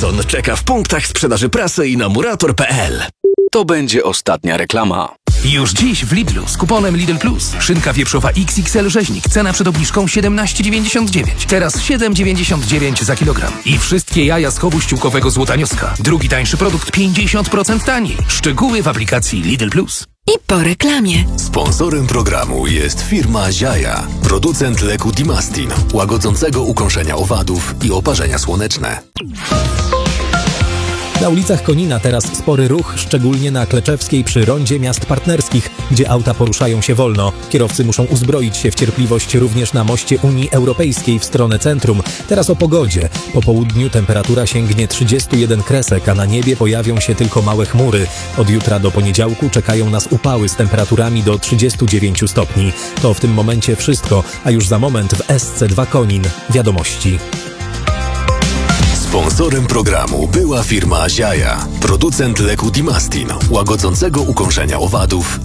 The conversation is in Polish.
sezon czeka w punktach sprzedaży prasy i na murator.pl. To będzie ostatnia reklama. Już dziś w Lidlu z kuponem Lidl Plus. Szynka wieprzowa XXL rzeźnik. Cena przed obniżką 17,99. Teraz 7,99 za kilogram. I wszystkie jaja z chowu ściółkowego złotanioska. Drugi tańszy produkt 50% taniej. Szczegóły w aplikacji Lidl Plus. I po reklamie. Sponsorem programu jest firma Ziaja, producent leku Dimastin, łagodzącego ukąszenia owadów i oparzenia słoneczne. Na ulicach Konina teraz spory ruch, szczególnie na Kleczewskiej przy rondzie miast partnerskich, gdzie auta poruszają się wolno. Kierowcy muszą uzbroić się w cierpliwość również na moście Unii Europejskiej w stronę centrum. Teraz o pogodzie. Po południu temperatura sięgnie 31 kresek, a na niebie pojawią się tylko małe chmury. Od jutra do poniedziałku czekają nas upały z temperaturami do 39 stopni. To w tym momencie wszystko, a już za moment w SC2 Konin. Wiadomości. Sponsorem programu była firma Ziaja, producent leku Dimastin, łagodzącego ukąszenia owadów